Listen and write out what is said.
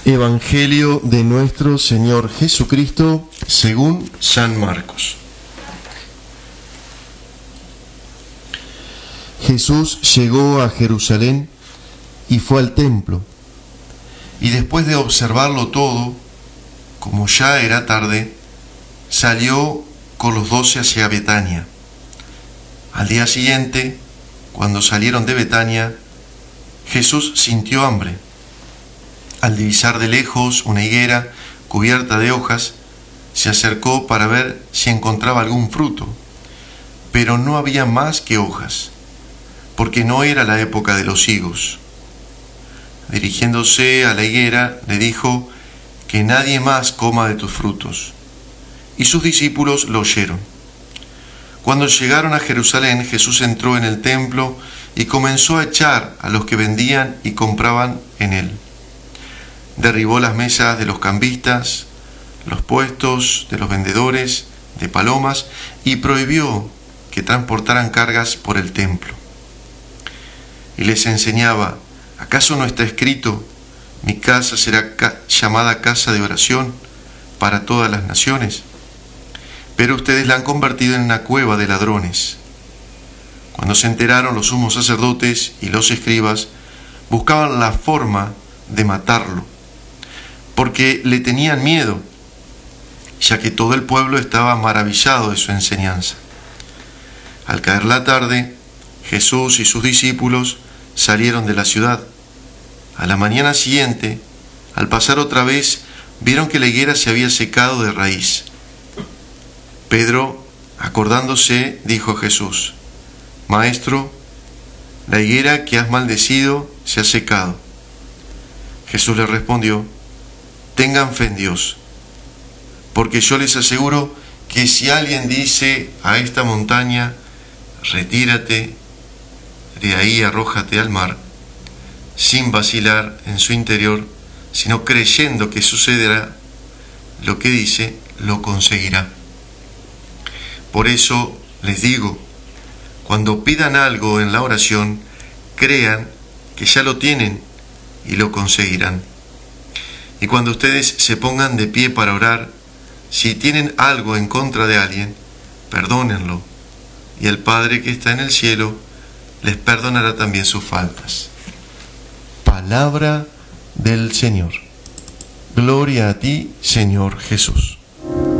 Evangelio de nuestro Señor Jesucristo según San Marcos. Jesús llegó a Jerusalén y fue al templo, y después de observarlo todo, como ya era tarde, salió con los 12 hacia Betania. Al día siguiente, cuando salieron de Betania, Jesús sintió hambre. Al divisar de lejos una higuera cubierta de hojas, se acercó para ver si encontraba algún fruto, pero no había más que hojas, porque no era la época de los higos. Dirigiéndose a la higuera, le dijo: que nadie más coma de tus frutos. Y sus discípulos lo oyeron. Cuando llegaron a Jerusalén, Jesús entró en el templo y comenzó a echar a los que vendían y compraban en él. Derribó las mesas de los cambistas, los puestos de los vendedores de palomas, y prohibió que transportaran cargas por el templo. Y les enseñaba: ¿acaso no está escrito: mi casa será llamada casa de oración para todas las naciones? Pero ustedes la han convertido en una cueva de ladrones. Cuando se enteraron, los sumos sacerdotes y los escribas buscaban la forma de matarlo, porque le tenían miedo, ya que todo el pueblo estaba maravillado de su enseñanza. Al caer la tarde, Jesús y sus discípulos salieron de la ciudad. A la mañana siguiente, al pasar otra vez, vieron que la higuera se había secado de raíz. Pedro, acordándose, dijo a Jesús: Maestro, la higuera que has maldecido se ha secado. Jesús le respondió: tengan fe en Dios, porque yo les aseguro que si alguien dice a esta montaña: retírate de ahí, arrójate al mar, sin vacilar en su interior, sino creyendo que sucederá lo que dice, lo conseguirá. Por eso les digo, cuando pidan algo en la oración, crean que ya lo tienen y lo conseguirán. Y cuando ustedes se pongan de pie para orar, si tienen algo en contra de alguien, perdónenlo, y el Padre que está en el cielo les perdonará también sus faltas. Palabra del Señor. Gloria a ti, Señor Jesús.